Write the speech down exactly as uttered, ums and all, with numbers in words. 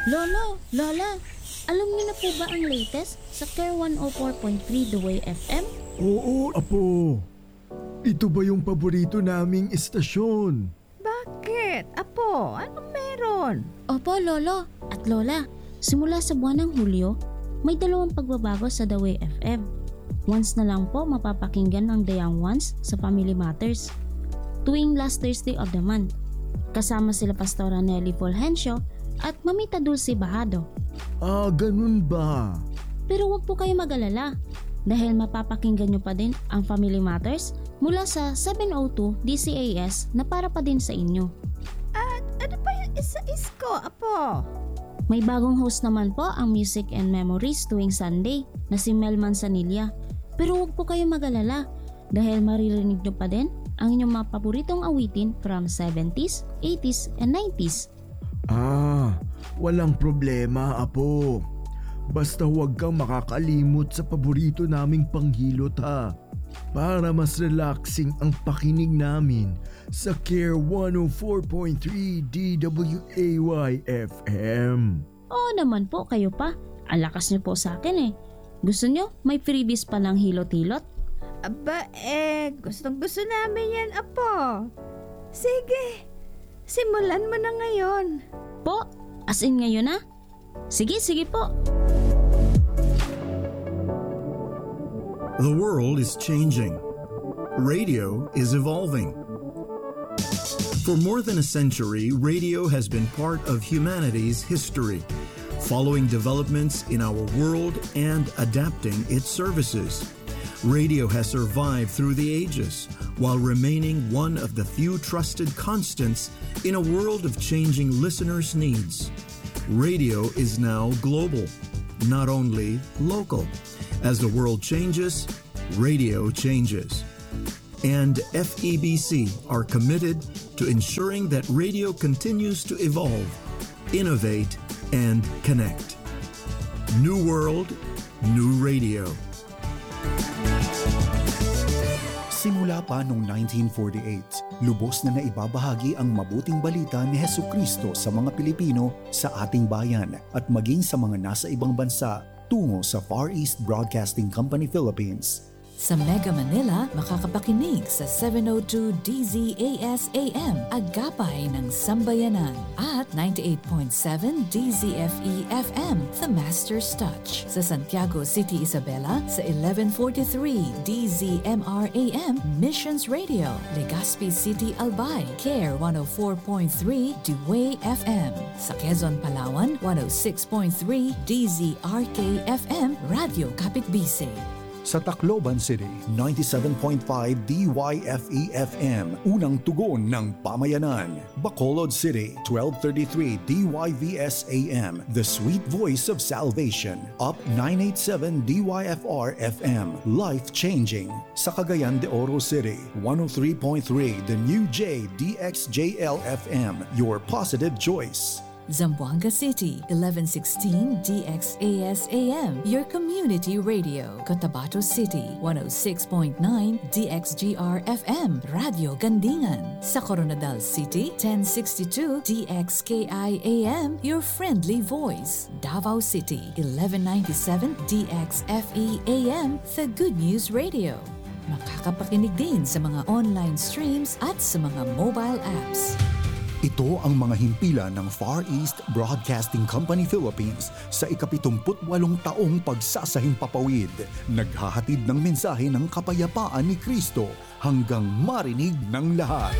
Lolo, Lola, alam niyo na po ba ang latest sa Care one oh four point three The Way F M? Oo, Apo. Ito ba yung paborito naming istasyon? Bakit? Apo, anong meron? Opo, Lolo at Lola. Simula sa buwan ng Hulyo, may dalawang pagbabago sa The Way F M. Once na lang po mapapakinggan ang The Young Ones sa Family Matters tuwing last Thursday of the month. Kasama sila Pastora Nelly Fulgencio at Mamita Dulce Bajado. Ah, ganun ba? Pero huwag po kayo mag-alala dahil mapapakinggan nyo pa din ang Family Matters mula sa seven oh two D C A S na para pa din sa inyo. At ano pa yung isa-isko, Apo? May bagong host naman po ang Music and Memories tuwing Sunday na si Mel Manzanilla. Pero huwag po kayo mag-alala dahil maririnig nyo pa din ang inyong mga paboritong awitin from seventies, eighties, and nineties. Ah, walang problema, Apo. Basta huwag kang makakalimot sa paborito naming panghilot ha. Para mas relaxing ang pakinig namin sa Care one oh four point three D W A Y F M. Oo naman po, kayo pa. Alakas nyo po sa akin eh. Gusto nyo may freebies pa ng hilot-hilot? Aba eh, gustong gusto namin yan, Apo. Sige, simulan mo na ngayon. Po? As in ngayon na? Sige, sige po. The world is changing. Radio is evolving. For more than a century, radio has been part of humanity's history, following developments in our world and adapting its services. Radio has survived through the ages while remaining one of the few trusted constants in a world of changing listeners' needs. Radio is now global, not only local. As the world changes, radio changes. And F E B C are committed to ensuring that radio continues to evolve, innovate, and connect. New world, new radio. Simula pa noong nineteen forty-eight, lubos na naibabahagi ang mabuting balita ni Hesukristo sa mga Pilipino sa ating bayan at maging sa mga nasa ibang bansa tungo sa Far East Broadcasting Company Philippines. Sa Mega Manila, makakapakinig sa seven oh two D Z A S A M, Agapay ng Sambayanan, at ninety-eight point seven D Z F E F M, The Master's Touch. Sa Santiago City, Isabela, sa eleven forty-three D Z M R A M, Missions Radio. Legazpi City, Albay, Care one oh four point three The Way F M. Sa Quezon, Palawan, one oh six point three D Z R K F M, Radio Kapitbise. Sa Tacloban City, ninety-seven point five D Y F E F M, unang tugon ng pamayanan. Bacolod City, twelve thirty-three D Y V S A M, the sweet voice of salvation. Up nine eighty-seven D Y F R F M, life-changing. Sa Cagayan de Oro City, one oh three point three The New J D X J L F M, your positive choice. Zamboanga City, eleven sixteen D X A S A M, your community radio. Cotabato City, one oh six point nine D X G R F M, Radio Gandingan. Sa Coronadal City, ten sixty-two D X K I A M, your friendly voice. Davao City, eleven ninety-seven D X F E A M, The Good News Radio. Makakapakinig din sa mga online streams at sa mga mobile apps. Ito ang mga himpilan ng Far East Broadcasting Company Philippines sa ikapitumputwalong taong pagsasahimpapawid. Naghahatid ng mensahe ng kapayapaan ni Kristo hanggang marinig ng lahat.